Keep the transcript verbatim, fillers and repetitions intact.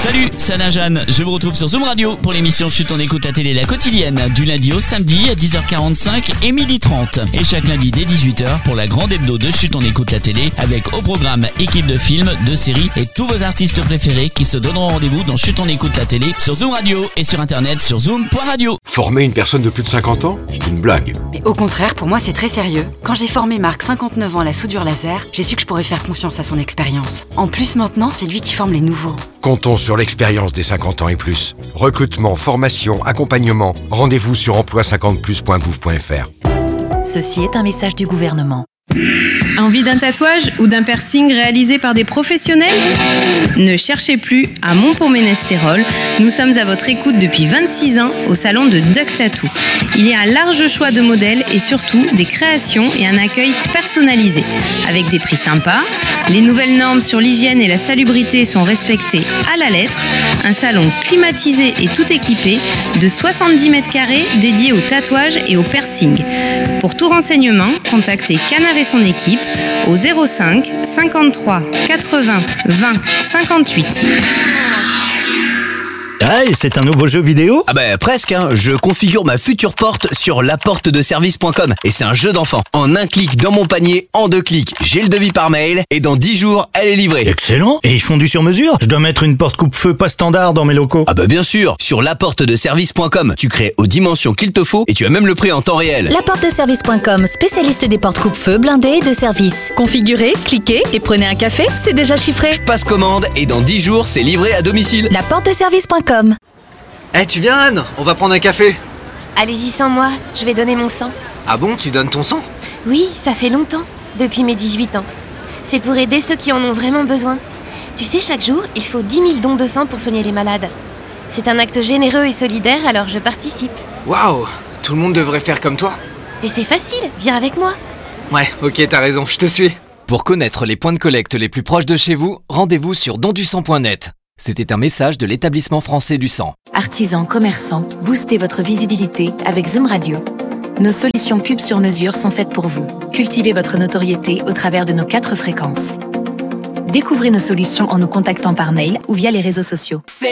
Salut, c'est Anna Jeanne. Je vous retrouve sur Zoom Radio pour l'émission Chut on écoute la télé, la quotidienne, du lundi au samedi à dix heures quarante-cinq et midi trente. Et chaque lundi dès dix-huit heures pour la grande hebdo de Chut on écoute la télé avec au programme équipe de films, de séries et tous vos artistes préférés qui se donneront rendez-vous dans Chut on écoute la télé sur Zoom Radio et sur internet sur zoom point radio. Former une personne de plus de cinquante ans, c'est une blague. Mais au contraire, pour moi c'est très sérieux. Quand j'ai formé Marc, cinquante-neuf ans, à la soudure laser, j'ai su que je pourrais faire confiance à son expérience. En plus maintenant, c'est lui qui forme les nouveaux. Comptons sur l'expérience des cinquante ans et plus. Recrutement, formation, accompagnement. Rendez-vous sur emploi cinquante plus point gouv point fr. Ceci est un message du gouvernement. Envie d'un tatouage ou d'un piercing réalisé par des professionnels ? Ne cherchez plus à Montpont-Ménestérol. Nous sommes à votre écoute depuis vingt-six ans au salon de Duck Tattoo. Il y a un large choix de modèles et surtout des créations et un accueil personnalisé. Avec des prix sympas, les nouvelles normes sur l'hygiène et la salubrité sont respectées à la lettre. Un salon climatisé et tout équipé de soixante-dix mètres carrés dédié au tatouage et au piercing. Pour tout renseignement, contactez Canard et son équipe au zéro cinq cinquante-trois quatre-vingts vingt cinquante-huit. Ah, et c'est un nouveau jeu vidéo ? Ah bah presque, hein. Je configure ma future porte sur la porte de service point com et c'est un jeu d'enfant. En un clic dans mon panier, en deux clics, j'ai le devis par mail et dans dix jours, elle est livrée. Excellent. Et ils font du sur-mesure ? Je dois mettre une porte coupe-feu pas standard dans mes locaux. Ah bah bien sûr, sur la porte de service point com, tu crées aux dimensions qu'il te faut et tu as même le prix en temps réel. La porte de service point com, spécialiste des portes coupe-feu blindées et de service. Configurez, cliquez et prenez un café, c'est déjà chiffré. Je passe commande et dans dix jours, c'est livré à domicile. La porte de service point com. Eh, hey, tu viens Anne ? On va prendre un café. Allez-y sans moi, je vais donner mon sang. Ah bon, tu donnes ton sang ? Oui, ça fait longtemps, depuis mes dix-huit ans. C'est pour aider ceux qui en ont vraiment besoin. Tu sais, chaque jour, il faut dix mille dons de sang pour soigner les malades. C'est un acte généreux et solidaire, alors je participe. Waouh, tout le monde devrait faire comme toi. Et c'est facile, viens avec moi. Ouais, ok, t'as raison, je te suis. Pour connaître les points de collecte les plus proches de chez vous, rendez-vous sur don du sang point net. C'était un message de l'établissement français du sang. Artisans, commerçants, boostez votre visibilité avec Zoom Radio. Nos solutions pubs sur mesure sont faites pour vous. Cultivez votre notoriété au travers de nos quatre fréquences. Découvrez nos solutions en nous contactant par mail ou via les réseaux sociaux.